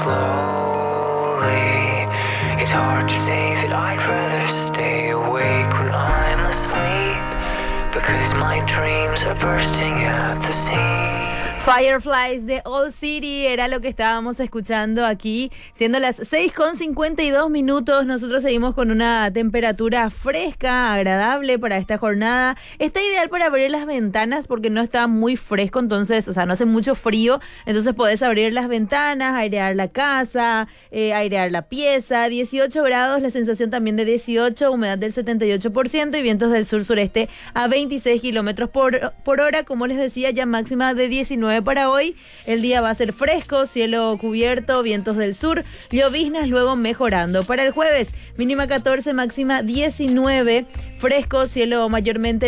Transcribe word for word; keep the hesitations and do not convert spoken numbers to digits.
slowly. It's hard to say that I'd rather stay awake when I'm asleep, because my dreams are bursting at the seams. Fireflies de Old City era lo que estábamos escuchando aquí, siendo las seis con cincuenta y dos minutos. Nosotros seguimos con una temperatura fresca, agradable para esta jornada. Está ideal para abrir las ventanas porque no está muy fresco, entonces, o sea, no hace mucho frío, entonces podés abrir las ventanas, airear la casa, eh, airear la pieza. dieciocho grados, la sensación también de dieciocho, humedad del setenta y ocho por ciento y vientos del sur-sureste a veintiséis kilómetros por, por hora. Como les decía, ya máxima de diecinueve para hoy. El día va a ser fresco, cielo cubierto, vientos del sur, lloviznas luego mejorando. Para el jueves, mínima catorce, máxima diecinueve, fresco, cielo mayormente